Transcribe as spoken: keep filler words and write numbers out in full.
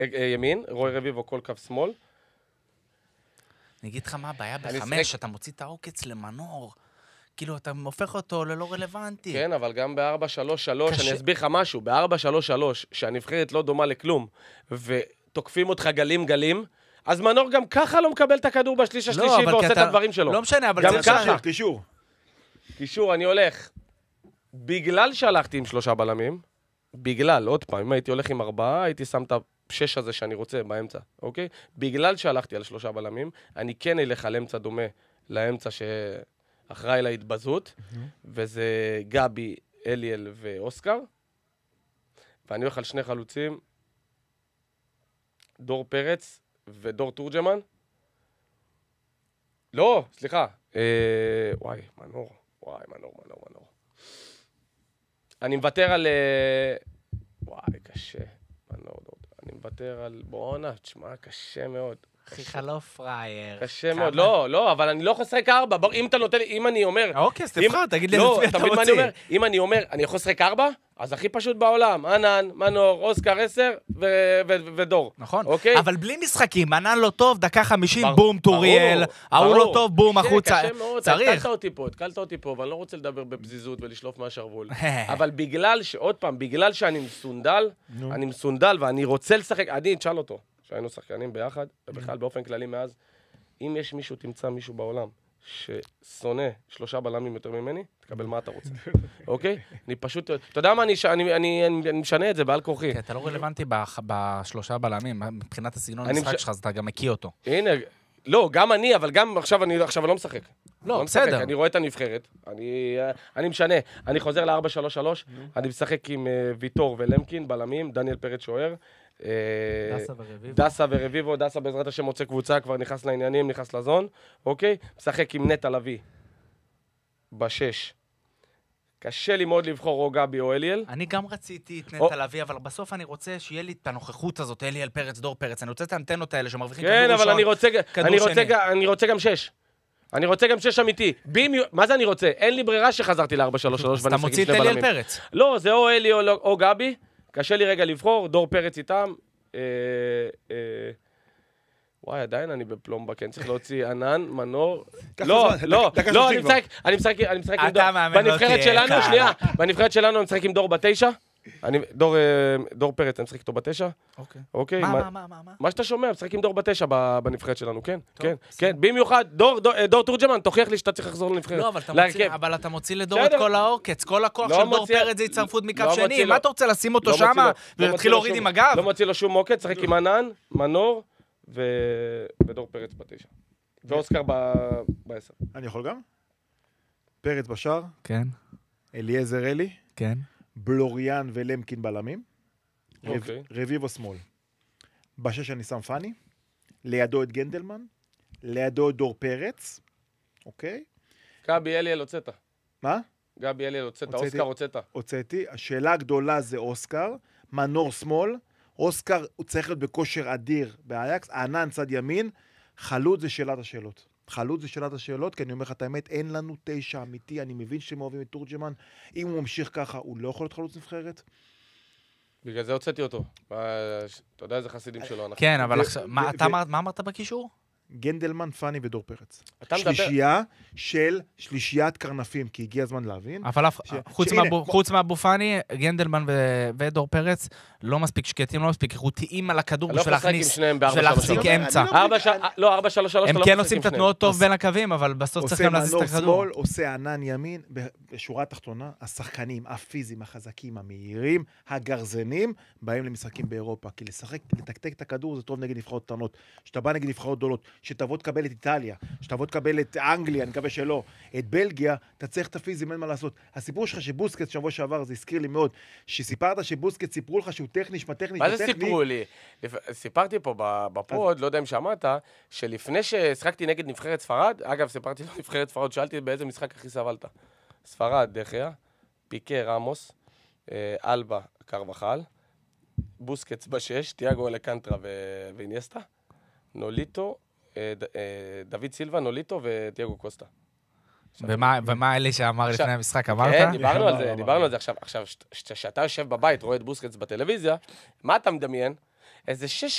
ימין, רוי רביבו כל קו שמאל. אני אגיד לך מה הבעיה בחמש, אתה מוציא את העוקץ למנור. כאילו, אתה הופך אותו ללא רלוונטי. כן, אבל גם ב-ארבע שלוש שלוש, אני אסביר לך משהו, ב-ארבע שלוש שלוש, שהנבחרת לא דומה לכלום, ותוקפים אותך גלים גלים, אז מנור גם ככה לא מקבל את הכדור בשליש השלישי, ועושה את הדברים שלו. לא משנה, אבל גם ככה. קישור. קישור, אני הולך. בגלל שהלכתי עם שלושה בלמים, בגלל, עוד פעם, אם הייתי הולך עם ארבעה, הייתי שם את השש הזה שאני רוצה באמצע, אוקיי? בגלל שהלכתי על שלושה בלמים, אני כן אלך על אמצע דומה לאמצע שאחראי להתבזות, וזה גבי, אליאל ואוסקר, ואני הולך על שני חלוצים, דור פרץ ודור תורג'מן. לא, סליחה. אה, וואי, מנור. וואי, מנור, מנור, מנור. אני מוותר על... וואי, קשה. מנור, אני מוותר על... בואנה, תשמע, קשה מאוד. אחי חלוף פרייר. קשה מאוד. לא, לא, אבל אני לא יכול לשחק ארבע. אם אתה נותן לי, אם אני אומר... אוקיי, אז תבחר, תגיד לי לא, לפי אתה תמיד מה אני רוצה. אומר? אם אני אומר, אני יכול לשחק ארבע, אז הכי פשוט בעולם. ענן, מנור, אוסקר עשר ודור. נכון. אוקיי? אבל בלי משחקים, ענן לא טוב, דקה חמישים, ברור, בום, טוריאל. ההוא לא טוב, בום, קשה, החוצה. קשה מאוד, צריך. התקלת אותי פה, התקלת אותי פה, ואני לא רוצה לדבר בפזיזות ולשלוף מהשרוול. אבל בגלל ש... עוד פעם, בגלל שאני מסונדל, אני מסונדל ואני רוצה לשחק, אני אתשאל אותו, שהיינו שחקנים ביחד, ובכלל באופן כללי מאז, אם יש מישהו, תמצא מישהו בעולם, ששונא שלושה בלמים יותר ממני, תקבל מה אתה רוצה. אוקיי? אני פשוט... אתה יודע מה, אני משנה את זה בעל כוחי. כי אתה לא רלוונטי בשלושה בלמים, מבחינת הסגנון המשחק שלך, אז אתה גם מקיא אותו. הנה, לא, גם אני, אבל גם עכשיו אני לא משחק. לא, בסדר. אני רואה את הנבחרת, אני משנה. אני חוזר ל-ארבע שלוש שלוש, אני משחק עם ויטור ולמקין, בלמים, דניאל פרץ שוער. דסה ורביבו. דסה ורביבו, דסה בעזרת השם מוצא קבוצה, כבר נכנס לעניינים, נכנס לזון, אוקיי? משחק עם נטע לביא, בשש. קשה לי מאוד לבחור או גבי או אליאל. אני גם רציתי את נטע לביא, אבל בסוף אני רוצה שיהיה לי את הנוכחות הזאת, אליאל פרץ, דור פרץ. אני רוצה את האנטנות האלה שמרוויחים כדור ראשון, כן, אבל אני רוצה, אני רוצה, שני. אני רוצה גם שש. אני רוצה גם שש אמיתי. מה זה אני רוצה? אין לי ברירה שחזרתי ל-ארבע שלוש שלוש. אז אתה מוציא את אליאל פרץ. לא, זה או אלי או גבי. קשה לי רגע לבחור, דור פרץ איתם. וואי, עדיין אני בפלומבה, כן, צריך להוציא ענן, מנור. לא, לא, לא, אני משחק, אני משחק, אני משחק עם דור. בנבחרת שלנו, שנייה, בנבחרת שלנו אני משחק עם דור בתשע. דור פרץ, אני משחק איתו בתשע. אוקיי. אוקיי. מה, מה, מה, מה? מה שאתה שומע, משחק עם דור בתשע בנבחרת שלנו, כן, כן, כן. במיוחד, דור תורג'מן, תוכיח לי שאתה צריך לחזור לנבחרת. לא, אבל אתה מוציא לדור את כל העוקץ, כל הכוח של דור פרץ זה יצרפות מקו שני. מה אתה רוצה לשים אותו שם ולהתחיל להוריד עם הגב? לא מוציא לו שום עוקץ, משחק עם ענן, מנור ודור פרץ בתשע. ואוסקר בעשר. אני יכול גם? פרץ בשער. כן. אליעזר אלי. כן. בלוריאן ולמקין בלמים. אוקיי. רביבו שמאל. בשש אני שם פני. לידו את גנדלמן. לידו את דור פרץ. אוקיי? גבי אליאל הוצאת. מה? גבי אליאל הוצאת. אוסקר הוצאת. הוצאתי. השאלה הגדולה זה אוסקר. מנור שמאל. אוסקר הוא צריך להיות בכושר אדיר באייקס. ענן צד ימין. חלוץ זה שאלת השאלות. חלוץ זה שאלת השאלות, כי אני אומר לך את האמת, אין לנו תשע אמיתי, אני מבין שאתם אוהבים את תורג'מן, אם הוא ממשיך ככה, הוא לא יכול להיות חלוץ נבחרת? בגלל זה הוצאתי אותו. אתה יודע איזה חסידים שלו. כן, אבל עכשיו, מה אמרת בקישור? גנדלמן, פני ודור פרץ. אתה מדבר... שלישייה של שלישיית קרנפים, כי הגיע הזמן להבין. אבל חוץ מהבופני, גנדלמן ודור פרץ לא מספיק שקטים, לא מספיק איכותיים על הכדור בשביל להכניס, בשביל להחזיק אמצע. לא, ארבע שלוש שלוש. הם כן עושים את התנועות טוב בין הקווים, אבל בסוף צריך גם להזיז את הכדור. עושה מנור שמאל, עושה ענן ימין, בשורה התחתונה, השחקנים, הפיזיים, החזקים, המהירים, הגרזנים, באים למשחקים באירופה, כי לשחק, לתקתק את הכדור זה טוב נגד נבחרות קטנות. שאתה בא נגד נבחרות גדולות, שתבוא תקבל את איטליה, שתבוא תקבל את אנגליה, אני מקווה שלא, את בלגיה, אתה צריך את הפיזים, אין מה לעשות. הסיפור שלך שבוסקט שבוע שעבר, זה הזכיר לי מאוד, שסיפרת שבוסקט סיפרו לך שהוא טכני, שמה טכני, מה זה סיפרו לי? סיפרתי פה בפוד, לא יודע אם שמעת, שלפני ששחקתי נגד נבחרת ספרד, אגב, סיפרתי לו נבחרת ספרד, שאלתי באיזה משחק הכי סבלת. ספרד, דחיה, פיקה, רמוס, אלבה, קרבחל, בוסקט בשש, תיאגו אלקנטרה ואיניאסטה, נוליטו, דוד סילבה, נוליטו ותיאגו קוסטה. ומה אלה שאמר לפני המשחק, אמרת? כן, דיברנו על זה, דיברנו על זה עכשיו. עכשיו, כשאתה יושב בבית, רואה את בוסקטס בטלוויזיה, מה אתה מדמיין? איזה שש